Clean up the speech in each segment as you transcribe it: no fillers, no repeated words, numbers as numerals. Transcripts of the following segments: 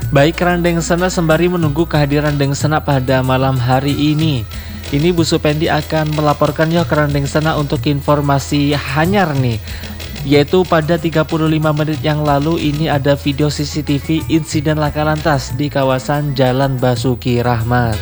Baik Randeng Sena, sembari menunggu kehadiran Deng Sena pada malam hari ini Bu Supendi akan melaporkan ya ke Randeng Sena untuk informasi hanyar nih, yaitu pada 35 menit yang lalu ini ada video CCTV insiden laka lantas di kawasan Jalan Basuki Rahmat.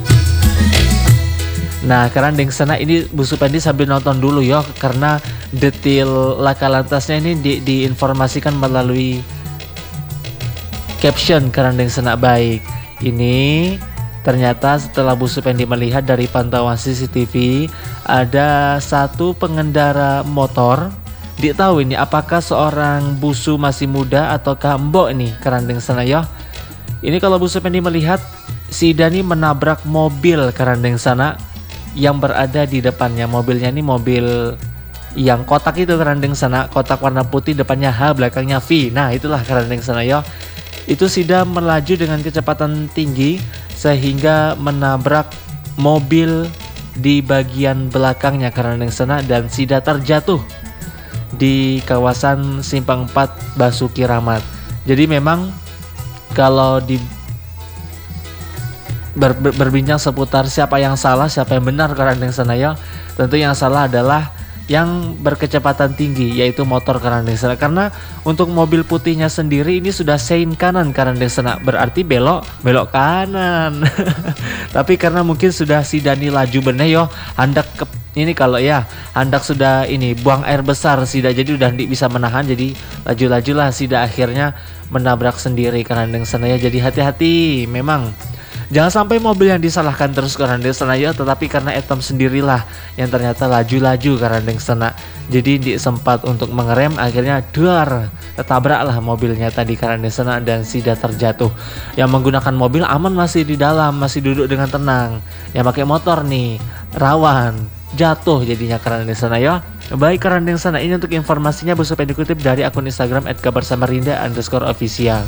Nah, karena Deng Sena ini Bu Supendi sambil nonton dulu ya, karena detail laka lantasnya ini diinformasikan melalui caption Kerandeng Sena baik. Ini ternyata setelah Bu Supendi melihat dari pantauan CCTV ada satu pengendara motor. Dia tahu ini apakah seorang busu masih muda ataukah mbok nih Kerandeng Sena ya. Ini kalau Bu Supendi melihat si Dani menabrak mobil Kerandeng Sena yang berada di depannya. Mobilnya ini mobil yang kotak itu Kerandeng Sena, kotak warna putih, depannya H, belakangnya V. Nah, itulah Kerandeng Sena ya. Itu Sida melaju dengan kecepatan tinggi sehingga menabrak mobil di bagian belakangnya Kerandeng Sena, dan Sida terjatuh di kawasan Simpang 4 Basuki Rahmat. Jadi memang kalau berbincang seputar siapa yang salah, siapa yang benar Kerandeng Sena ya, tentu yang salah adalah yang berkecepatan tinggi, yaitu motor Kerandeng Sena. Karena untuk mobil putihnya sendiri ini sudah sein kanan Kerandeng Sena, berarti belok kanan. Tapi karena mungkin sudah si Dani laju bener yo, hendak ini kalau ya hendak sudah ini buang air besar Sida, jadi udah bisa menahan, jadi laju-lajulah Sida akhirnya menabrak sendiri Kerandeng Sena ya. Jadi hati-hati memang. Jangan sampai mobil yang disalahkan terus Kerandeng Sena ya, tetapi karena Etam sendirilah yang ternyata laju-laju Kerandeng Sena. Jadi di sempat untuk mengerem, akhirnya ketabraklah mobilnya tadi Kerandeng Sena dan Sida terjatuh. Yang menggunakan mobil aman, masih di dalam, masih duduk dengan tenang. Yang pakai motor nih rawan jatuh jadinya Kerandeng Sena ya. Baik Kerandeng Sena, ini untuk informasinya Bu Supendi dikutip dari akun Instagram @kabarsamarinda_official.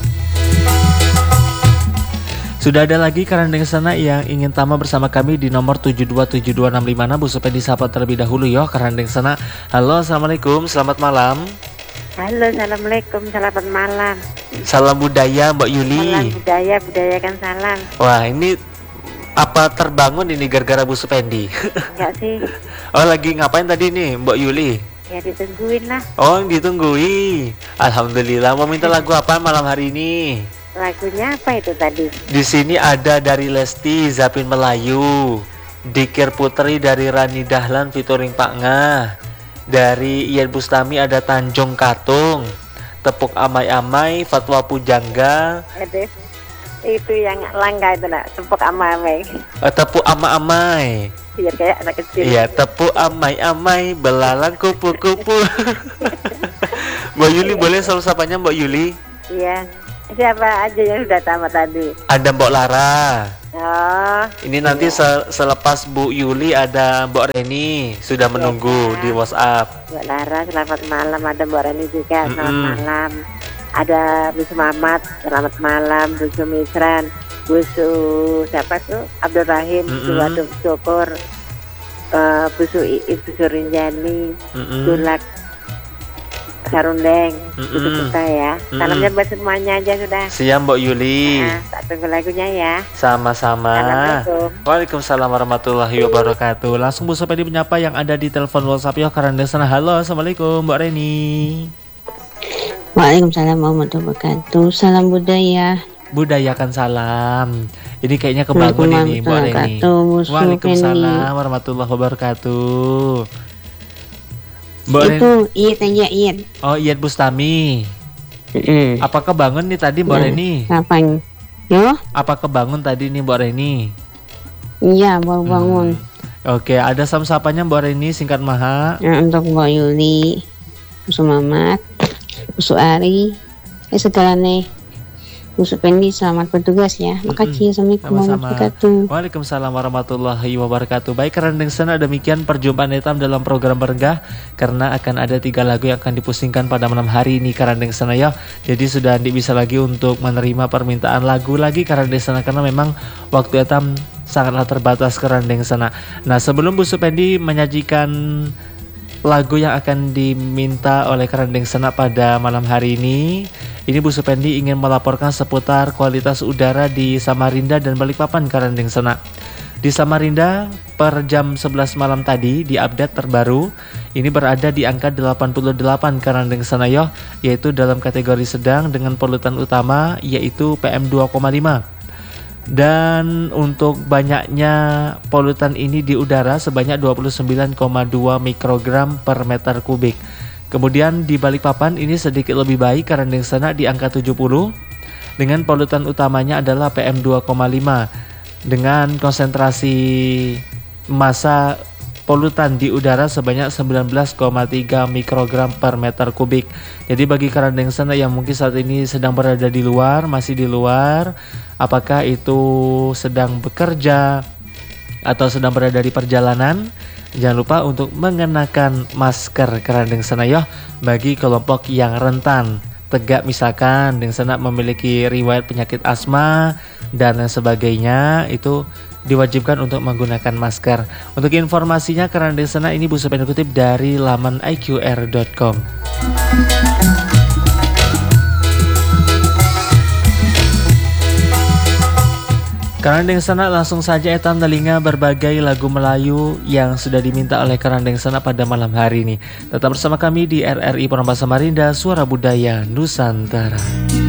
Sudah ada lagi Kerandeng Sena yang ingin tamat bersama kami di nomor 7272656. Bu Supendi sapa terlebih dahulu ya Kerandeng Sena. Halo, assalamualaikum, selamat malam. Halo, assalamualaikum, selamat malam. Salam budaya Mbak Yuli. Salam budaya, budayakan salam. Wah, ini apa terbangun ini gara-gara Bu Supendi? Enggak sih. Oh, lagi ngapain tadi nih Mbak Yuli? Ya ditungguin lah. Oh, ditungguin. Alhamdulillah. Mau minta lagu apa malam hari ini? Lagunya apa itu tadi? Di sini ada dari Lesti, Zapin Melayu, Dikir Putri dari Rani Dahlan featuring Pak Ngah. Dari Ian Bustami ada Tanjung Katung, Tepuk Amai-Amai, Fatwa Pujangga. Itu yang langka itu nak, tepuk amai-amai. Tepuk Amai-Amai. Biar kayak anak kecil. Iya, tepuk amai-amai, belalang kupu-kupu. Mbak Yuli, boleh selalu sapanya Mbak Yuli? Iya. Siapa aja yang sudah tamat tadi? Ada Mbok Lara. Oh. Ini nanti selepas Bu Yuli ada Mbok Reni sudah menunggu di WhatsApp. Mbak Lara, selamat malam. Ada Mbak Reni juga, selamat malam. Ada Bu Mamat, selamat malam. Bu Misran, Bu siapa tuh? Abdul Rahim, Bu Waduk Syukur, Bu Iit, Bu Rinjani, Dulak Sarundeng, itu kita ya. Salamnya buat semuanya aja sudah. Siap Mbak Yuli. Nah, tak tunggu lagunya ya. Sama-sama. Assalamualaikum. Waalaikumsalam warahmatullahi wabarakatuh. Langsung Bu Supendi menyapa yang ada di telepon WhatsApp ya Kerandeng Sena. Halo, assalamualaikum Mbak Reni. Waalaikumsalam warahmatullahi wabarakatuh. Salam budaya. Budayakan salam. Ini kayaknya kebangun ini Mbak Reni. Waalaikumsalam warahmatullahi wabarakatuh. Mbak itu Iyet aja Iyet. Oh, Iyet Bustami. Apa kebangun nih tadi Mbak Reni? Kapan? Yo? Apa kebangun tadi nih Mbak Reni? Iya, baru bangun. Oke, ada sapanya Mbak Reni singkat maha. Nah, untuk Mbak Yuli, Busu Mamat, Busu Ari, segala nih. Bu Supendi, selamat bertugas ya. Makasih. Assalamualaikum warahmatullahi wabarakatuh. Waalaikumsalam warahmatullahi wabarakatuh. Baik Kerandeng Sena, demikian perjumpaan Etam dalam program Berenggah, karena akan ada 3 lagu yang akan dipusingkan pada malam hari ini Kerandeng Sena ya. Jadi sudah tidak bisa lagi untuk menerima permintaan lagu lagi Kerandeng Sena, karena memang waktu Etam sangatlah terbatas Kerandeng Sena. Nah, sebelum Bu Supendi menyajikan lagu yang akan diminta oleh Kerandeng Sena pada malam hari ini Ini Bu Supendi ingin melaporkan seputar kualitas udara di Samarinda dan Balikpapan Karandeng Sena. Di Samarinda per jam 11 malam tadi di update terbaru ini berada di angka 88 Karandeng Senayoh, yaitu dalam kategori sedang dengan polutan utama yaitu PM 2,5. Dan untuk banyaknya polutan ini di udara sebanyak 29,2 mikrogram per meter kubik. Kemudian di Balikpapan ini sedikit lebih baik Karandeng Sena di angka 70 dengan polutan utamanya adalah PM 2,5 dengan konsentrasi massa polutan di udara sebanyak 19,3 mikrogram per meter kubik. Jadi bagi Karandeng Sena yang mungkin saat ini sedang berada di luar, masih di luar, apakah itu sedang bekerja atau sedang berada di perjalanan, jangan lupa untuk mengenakan masker Karandeng Senayoh bagi kelompok yang rentan. Tegak misalkan Deng Sena memiliki riwayat penyakit asma dan lain sebagainya, itu diwajibkan untuk menggunakan masker. Untuk informasinya Karandeng Sena ini Bu Supendi kutip dari laman iqr.com. Karandeng Sena langsung saja etam telinga berbagai lagu Melayu yang sudah diminta oleh Karandeng Sena pada malam hari ini. Tetap bersama kami di RRI Perampas Samarinda, Suara Budaya Nusantara.